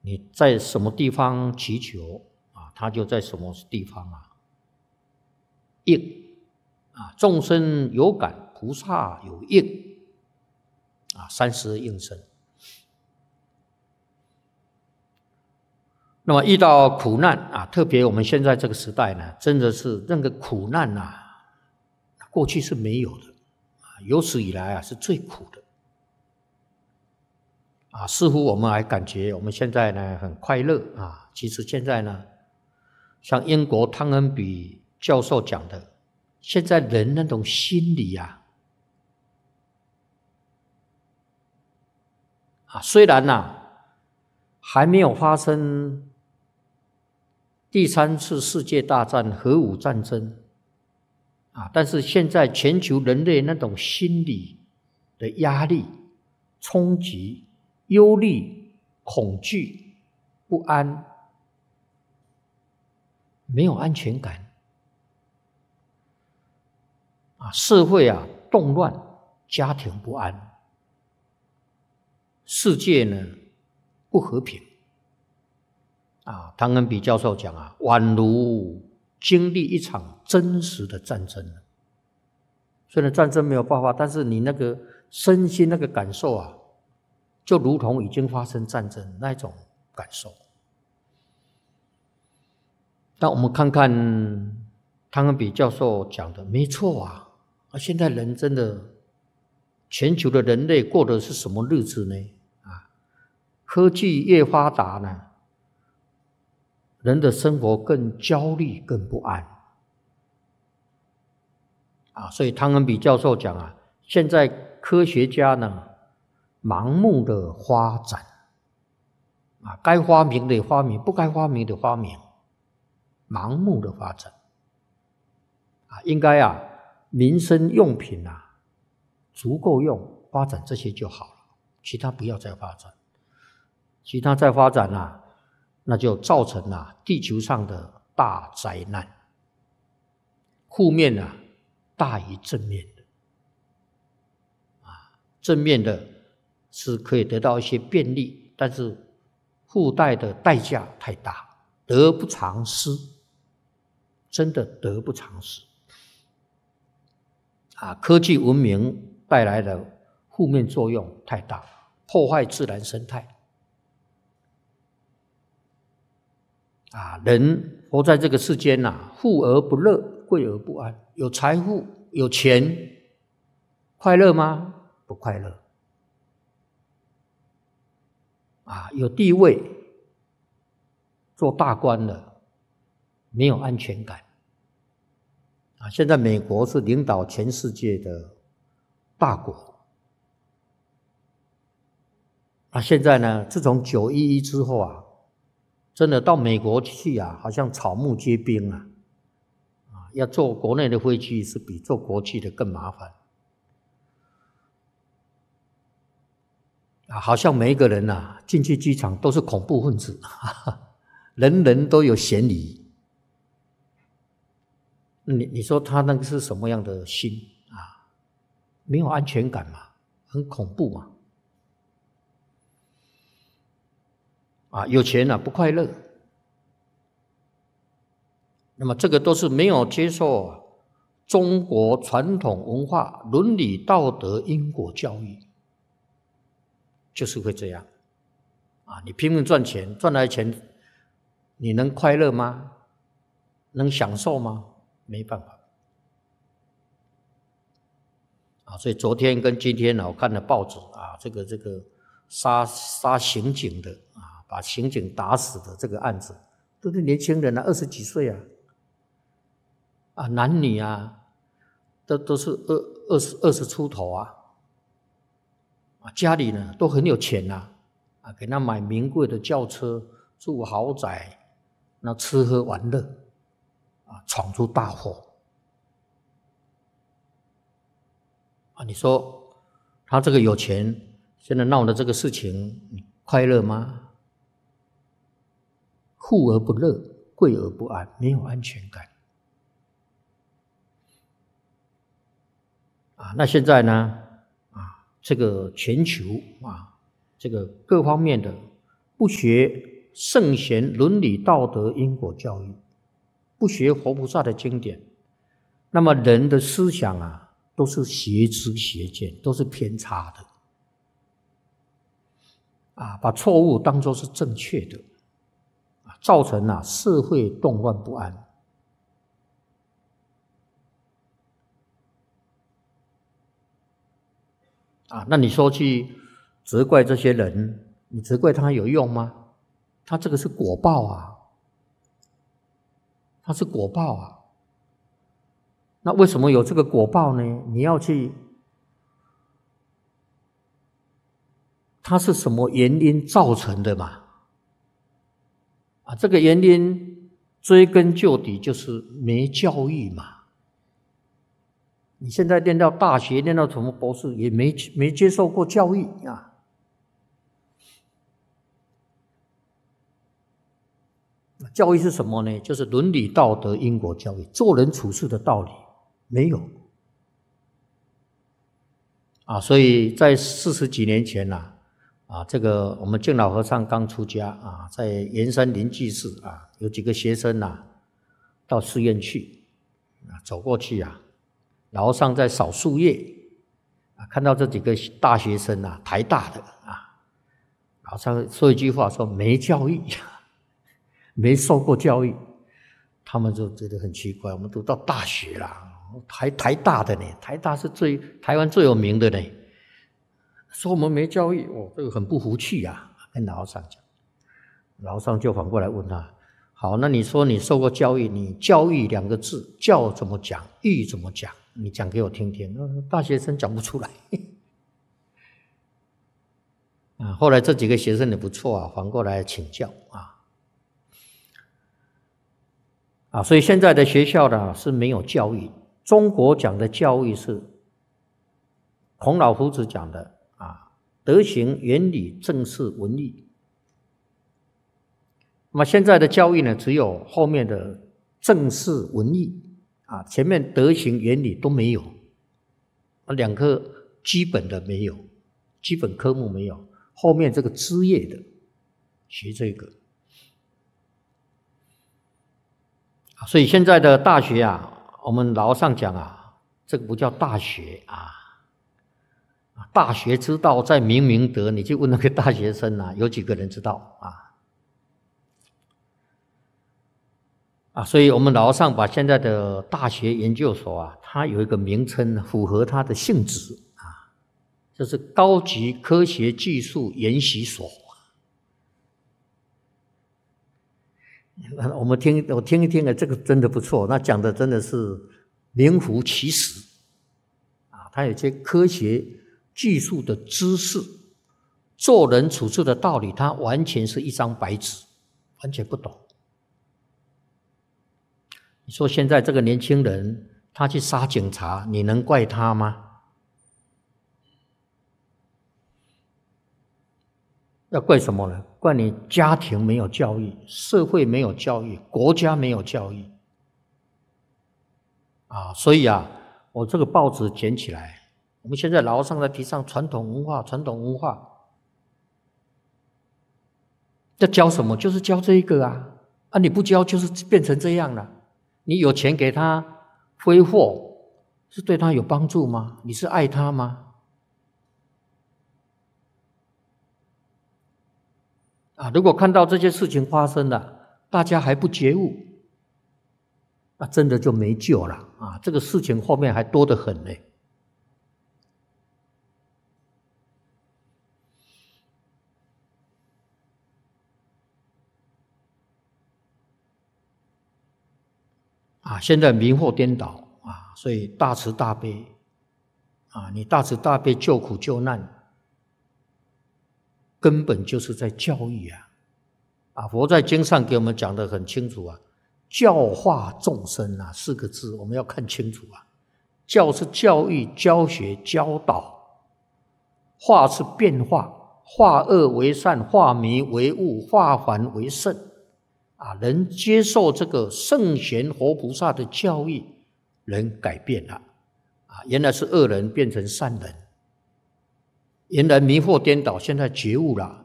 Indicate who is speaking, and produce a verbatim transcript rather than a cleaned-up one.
Speaker 1: 你在什么地方祈求啊，它就在什么地方啊应啊，众生有感，菩萨有应啊，三十而应身。那么遇到苦难啊，特别我们现在这个时代呢，真的是那个苦难啊，过去是没有的啊，有史以来啊是最苦的啊。似乎我们还感觉我们现在呢很快乐啊，其实现在呢，像英国汤恩比教授讲的，现在人那种心理啊，啊虽然啊还没有发生第三次世界大战核武战争啊，但是现在全球人类那种心理的压力、冲击、忧虑、恐惧、不安，没有安全感啊，社会啊动乱，家庭不安，世界呢不和平啊。汤恩比教授讲啊，宛如经历一场真实的战争。虽然战争没有爆发，但是你那个身心那个感受啊，就如同已经发生战争那一种感受。那我们看看汤恩比教授讲的，没错啊，现在人真的，全球的人类过的是什么日子呢？啊，科技越发达呢，人的生活更焦虑、更不安啊。所以汤恩比教授讲啊，现在科学家呢，盲目的发展啊，该发明的发明，不该发明的发明，盲目的发展啊，应该啊，民生用品啊，足够用，发展这些就好了，其他不要再发展，其他再发展啊，那就造成了、啊、地球上的大灾难，负面啊大于正面的啊，正面的是可以得到一些便利，但是附带的代价太大，得不偿失，真的得不偿失啊！科技文明带来的负面作用太大，破坏自然生态啊！人活在这个世间呐、啊，富而不乐，贵而不安。有财富、有钱，快乐吗？不快乐啊！有地位，做大官了，没有安全感啊！现在美国是领导全世界的大国啊！现在呢，自从九一一之后啊，真的到美国去啊，好像草木皆兵啊！啊，要坐国内的飞机是比坐国际的更麻烦啊！好像每一个人啊，进去机场都是恐怖分子，哈哈，人人都有嫌疑。你你说他那个是什么样的心啊？没有安全感嘛，很恐怖嘛。啊，有钱啊不快乐。那么这个都是没有接受中国传统文化伦理道德因果教育，就是会这样啊！你拼命赚钱，赚来的钱你能快乐吗？能享受吗？没办法啊！所以昨天跟今天呢，我看了报纸啊，这个这个杀杀刑警的啊，把刑警打死的这个案子，都是年轻人啊，二十几岁啊，啊，男女啊，都都是二二十二十出头啊，啊，家里呢都很有钱呐，啊，给他买名贵的轿车，住豪宅，那吃喝玩乐，啊，闯出大祸。啊，你说他这个有钱，现在闹的这个事情，你快乐吗？富而不乐，贵而不安，没有安全感。啊，那现在呢？啊，这个全球啊，这个各方面的不学圣贤伦理道德因果教育，不学佛菩萨的经典，那么人的思想啊，都是邪知邪见，都是偏差的啊，把错误当作是正确的，造成啊社会动乱不安。啊，那你说去责怪这些人，你责怪他有用吗？他这个是果报啊，他是果报啊。那为什么有这个果报呢？你要去，它是什么原因造成的嘛？啊，这个原因追根究底就是没教育嘛。你现在念到大学，念到什么博士，也没没接受过教育啊。教育是什么呢？就是伦理道德因果教育，做人处事的道理没有啊。所以在四十几年前呐、啊，啊，这个我们净老和尚刚出家啊，在圆山灵济寺啊，有几个学生呐、啊，到寺院去啊，走过去啊。老和尚在扫树叶啊，看到这几个大学生啊，台大的啊，老和尚说一句话说没教育，没受过教育，他们就觉得很奇怪，我们都到大学了，台台大的呢，台大是最台湾最有名的呢，说我们没教育，哦，这个很不服气啊，跟老和尚讲，老和尚就反过来问他。好，那你说你受过教育，你教育两个字，教怎么讲，育怎么讲？你讲给我听听。大学生讲不出来。啊，后来这几个学生也不错啊，反过来请教啊。啊，所以现在的学校呢是没有教育。中国讲的教育是孔老夫子讲的啊，德行、原理、政事、文艺。那么现在的教育呢，只有后面的政事文艺啊，前面德行原理都没有，两科基本的没有，基本科目没有，后面这个枝叶的学这个。所以现在的大学啊，我们老和尚讲啊，这个不叫大学啊，大学之道在明明德，你去问那个大学生啊，有几个人知道啊？啊，所以我们老和尚把现在的大学研究所啊，它有一个名称符合它的性质啊，就是高级科学技术研习所。我们听我听一听啊，这个真的不错，那讲的真的是名副其实啊，它有些科学技术的知识，做人处事的道理，它完全是一张白纸，完全不懂。你说现在这个年轻人他去杀警察，你能怪他吗？要怪什么呢？怪你家庭没有教育，社会没有教育，国家没有教育啊！所以啊，我这个报纸捡起来，我们现在老和尚在提倡传统文化，传统文化要教什么？就是教这一个啊！啊，你不教就是变成这样了。你有钱给他挥霍，是对他有帮助吗？你是爱他吗？啊，如果看到这些事情发生了，大家还不觉悟，那真的就没救了啊！这个事情后面还多得很呢。啊，现在迷惑颠倒啊，所以大慈大悲啊，你大慈大悲救苦救难，根本就是在教育啊！啊，佛在经上给我们讲得很清楚啊，教化众生啊，四个字我们要看清楚啊。教是教育、教学、教导；化是变化，化恶为善，化迷为悟，化凡为圣。啊，人接受这个圣贤活菩萨的教育，人改变了啊，原来是恶人变成善人，原来迷惑颠倒，现在觉悟了。